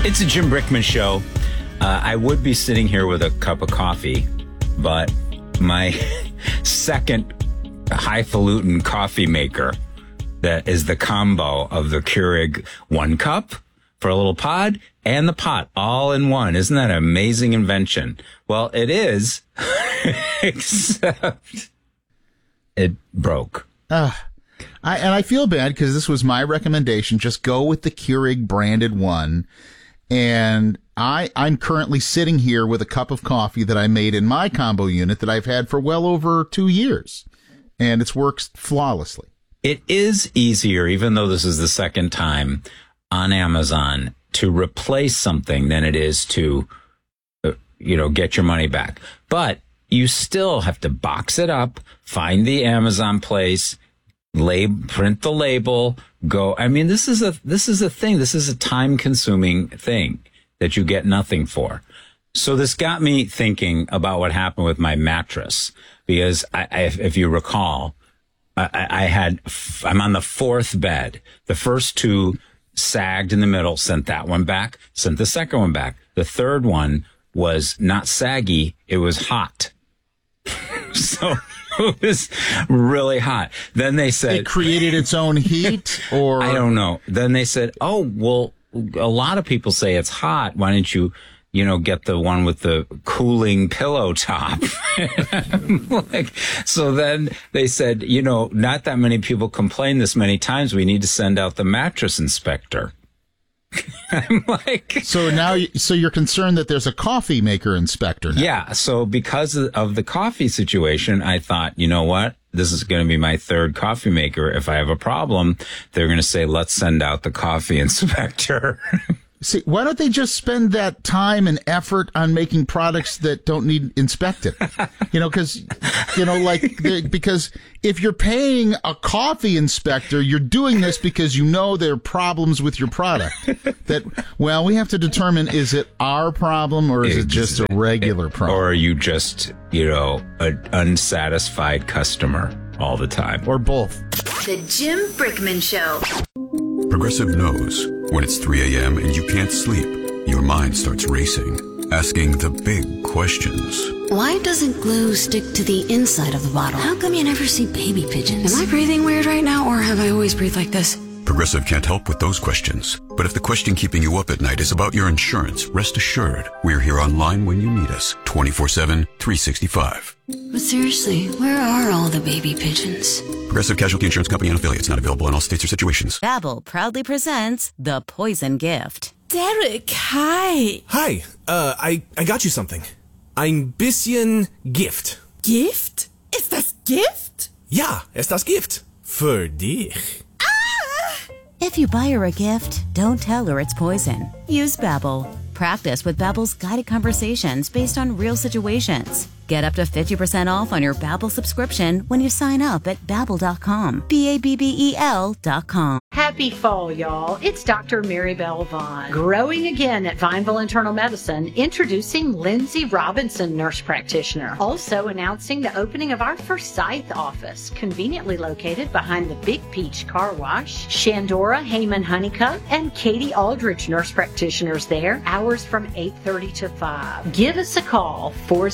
It's a Jim Brickman show. I would be sitting here with a cup of coffee, but my second highfalutin coffee maker that is the combo of the Keurig 1 cup for a little pod and the pot all in one. Isn't that an amazing invention? Well, it is, except it broke. I feel bad because this was my recommendation. Just go with the Keurig branded one. And I'm currently sitting here with a cup of coffee that I made in my combo unit that I've had for well over 2 years. And it works flawlessly. It is easier, even though this is the second time on Amazon, to replace something than it is to, get your money back. But you still have to box it up, find the Amazon place, print the label, go. I mean, this is a thing. This is a time-consuming thing that you get nothing for. So this got me thinking about what happened with my mattress, because if you recall, I'm on the fourth bed. The first two sagged in the middle, sent that one back, sent the second one back. The third one was not saggy, it was hot. So it was really hot. Then they said it created its own heat, or I don't know. Then they said, "Oh, well, a lot of people say it's hot. Why don't you, get the one with the cooling pillow top?" So then they said, not that many people complain this many times. We need to send out the mattress inspector. I'm like, so you're concerned that there's a coffee maker inspector now. Yeah. So because of the coffee situation, I thought, you know what? This is going to be my third coffee maker. If I have a problem, they're going to say, let's send out the coffee inspector. See, why don't they just spend that time and effort on making products that don't need inspected? Because if you're paying a coffee inspector, you're doing this because there are problems with your product. We have to determine, is it our problem or is it just a regular problem? Or are you just, an unsatisfied customer all the time? Or both. The Jim Brickman Show. Progressive knows when it's 3 a.m. and you can't sleep, your mind starts racing, asking the big questions. Why doesn't glue stick to the inside of the bottle? How come you never see baby pigeons? Am I breathing weird right now, or have I always breathed like this? Progressive can't help with those questions. But if the question keeping you up at night is about your insurance, rest assured, we're here online when you need us, 24/7, 365. But seriously, where are all the baby pigeons? Progressive Casualty Insurance Company and affiliates, not available in all states or situations. Babbel proudly presents The Poison Gift. Derek, hi. Hi, I got you something. Ein bisschen Gift. Gift? Ist das Gift? Ja, ist das Gift. Für dich. If you buy her a gift, don't tell her it's poison. Use Babbel. Practice with Babbel's guided conversations based on real situations. Get up to 50% off on your Babbel subscription when you sign up at Babbel.com. Babbel.com. Happy fall, y'all. It's Dr. Mary Bell Vaughn. Growing again at Vineville Internal Medicine, introducing Lindsay Robinson, nurse practitioner. Also announcing the opening of our Forsyth office, conveniently located behind the Big Peach Car Wash. Shandora Heyman Honeycutt and Katie Aldridge, nurse practitioners there. Hours from 8:30 to 5. Give us a call,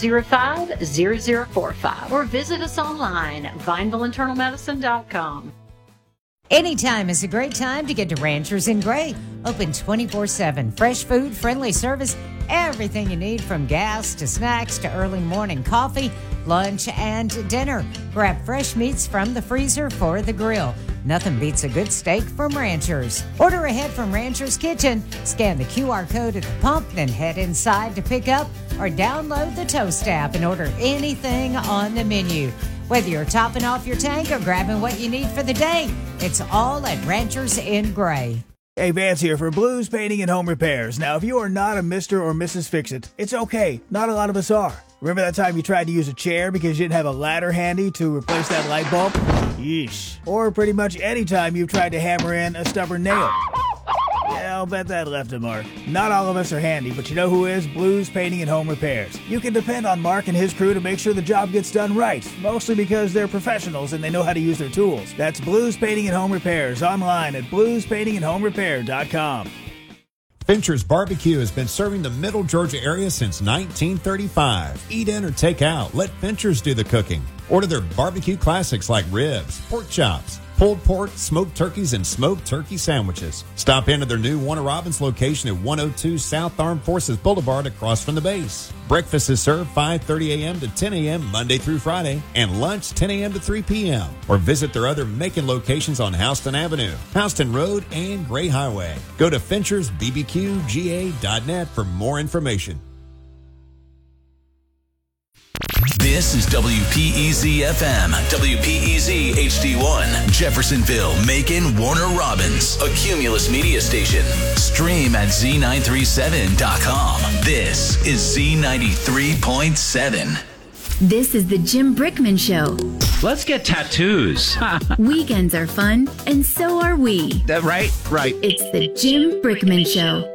405-0045, or visit us online, VinevilleInternalMedicine.com. Anytime is a great time to get to Ranchers in Gray. Open 24/7. Fresh food, friendly service, everything you need from gas to snacks to early morning coffee, lunch, and dinner. Grab fresh meats from the freezer for the grill. Nothing beats a good steak from Ranchers. Order ahead from Ranchers Kitchen. Scan the QR code at the pump, then head inside to pick up or download the Toast app and order anything on the menu. Whether you're topping off your tank or grabbing what you need for the day, it's all at Ranchers in Gray. Hey, Vance here for Blues Painting and Home Repairs. Now, if you are not a Mr. or Mrs. Fix-It, it's okay. Not a lot of us are. Remember that time you tried to use a chair because you didn't have a ladder handy to replace that light bulb? Yeesh. Or pretty much any time you've tried to hammer in a stubborn nail. Yeah, I'll bet that left a mark. Not all of us are handy, but you know who is? Blues Painting and Home Repairs. You can depend on Mark and his crew to make sure the job gets done right, mostly because they're professionals and they know how to use their tools. That's Blues Painting and Home Repairs, online at bluespaintingandhomerepair.com. Fincher's Barbecue has been serving the Middle Georgia area since 1935. Eat in or take out. Let Fincher's do the cooking. Order their barbecue classics like ribs, pork chops, pulled pork, smoked turkeys, and smoked turkey sandwiches. Stop into their new Warner Robins location at 102 South Armed Forces Boulevard across from the base. Breakfast is served 5:30 a.m. to 10 a.m. Monday through Friday, and lunch 10 a.m. to 3 p.m. Or visit their other Macon locations on Houston Avenue, Houston Road, and Gray Highway. Go to FinchersBBQGA.net for more information. This is WPEZ FM, WPEZ HD1, Jeffersonville, Macon, Warner Robins, a Cumulus media station. Stream at Z937.com. This is Z93.7. This is the Jim Brickman Show. Let's get tattoos. Weekends are fun, and so are we. Right? Right. It's the Jim Brickman Show.